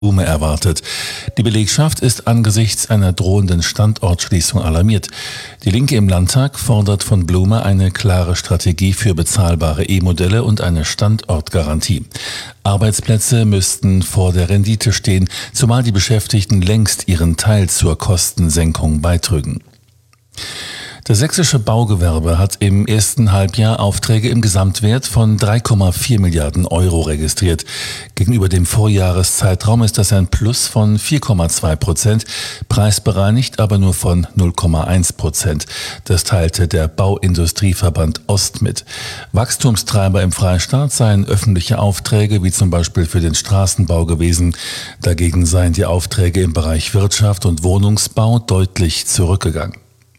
Blume erwartet. Die Belegschaft ist angesichts einer drohenden Standortschließung alarmiert. Die Linke im Landtag fordert von Blume eine klare Strategie für bezahlbare E-Modelle und eine Standortgarantie. Arbeitsplätze müssten vor der Rendite stehen, zumal die Beschäftigten längst ihren Teil zur Kostensenkung beitrügen. Das sächsische Baugewerbe hat im ersten Halbjahr Aufträge im Gesamtwert von 3,4 Milliarden Euro registriert. Gegenüber dem Vorjahreszeitraum ist das ein Plus von 4,2%, preisbereinigt aber nur von 0,1%. Das teilte der Bauindustrieverband Ost mit. Wachstumstreiber im Freistaat seien öffentliche Aufträge, wie zum Beispiel für den Straßenbau gewesen. Dagegen seien die Aufträge im Bereich Wirtschaft und Wohnungsbau deutlich zurückgegangen.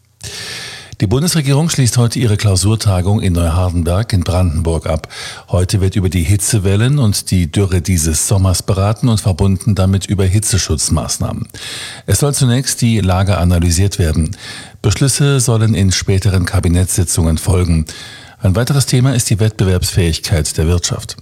Die Bundesregierung schließt heute ihre Klausurtagung in Neuhardenberg in Brandenburg ab. Heute wird über die Hitzewellen und die Dürre dieses Sommers beraten und verbunden damit über Hitzeschutzmaßnahmen. Es soll zunächst die Lage analysiert werden. Beschlüsse sollen in späteren Kabinettssitzungen folgen. Ein weiteres Thema ist die Wettbewerbsfähigkeit der Wirtschaft.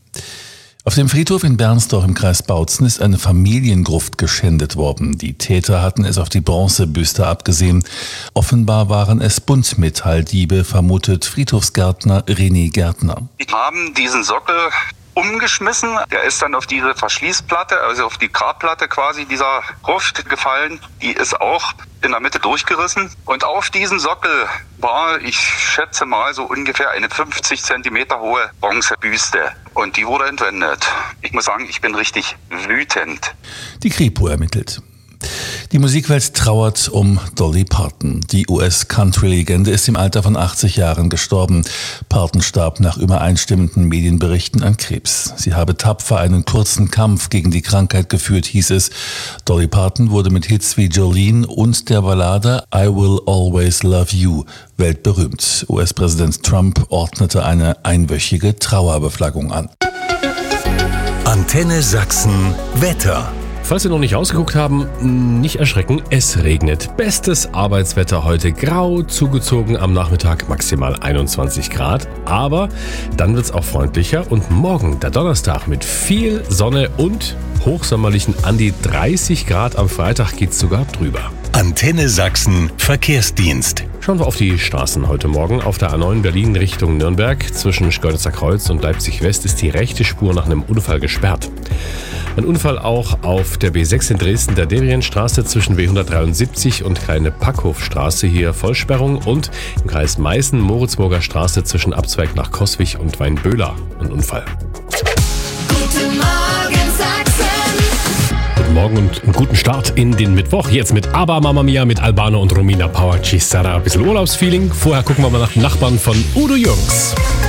Auf dem Friedhof in Bernsdorf im Kreis Bautzen ist eine Familiengruft geschändet worden. Die Täter hatten es auf die Bronzebüste abgesehen. Offenbar waren es Buntmetalldiebe, vermutet Friedhofsgärtner René Gärtner. Die haben diesen Sockel umgeschmissen. Der ist dann auf diese Verschließplatte, also auf die Grabplatte quasi dieser Gruft gefallen. Die ist auch in der Mitte durchgerissen. Und auf diesem Sockel war, ich schätze mal, so ungefähr eine 50 Zentimeter hohe Bronzebüste. Und die wurde entwendet. Ich muss sagen, ich bin richtig wütend. Die Kripo ermittelt. Die Musikwelt trauert um Dolly Parton. Die US-Country-Legende ist im Alter von 80 Jahren gestorben. Parton starb nach übereinstimmenden Medienberichten an Krebs. Sie habe tapfer einen kurzen Kampf gegen die Krankheit geführt, hieß es. Dolly Parton wurde mit Hits wie Jolene und der Ballade I Will Always Love You weltberühmt. US-Präsident Trump ordnete eine einwöchige Trauerbeflaggung an. Antenne Sachsen Wetter. Falls Sie noch nicht rausgeguckt haben, nicht erschrecken, es regnet. Bestes Arbeitswetter heute, grau zugezogen, am Nachmittag maximal 21 Grad. Aber dann wird es auch freundlicher und morgen, der Donnerstag, mit viel Sonne und hochsommerlichen an die 30 Grad am Freitag geht's sogar drüber. Antenne Sachsen Verkehrsdienst. Schauen wir auf die Straßen heute Morgen. Auf der A9 Berlin Richtung Nürnberg zwischen Schkeuditzer Kreuz und Leipzig West ist die rechte Spur nach einem Unfall gesperrt. Ein Unfall auch auf der B6 in Dresden, der Derienstraße zwischen W173 und Kleine Packhofstraße, hier Vollsperrung, und im Kreis Meißen Moritzburger Straße zwischen Abzweig nach Coswig und Weinböhler ein Unfall. Guten Morgen Sachsen. Guten Morgen und einen guten Start in den Mittwoch. Jetzt mit Aber Mamma Mia, mit Albano und Romina Power Cisara. Ein bisschen Urlaubsfeeling. Vorher gucken wir mal nach den Nachbarn von Udo Jürgens.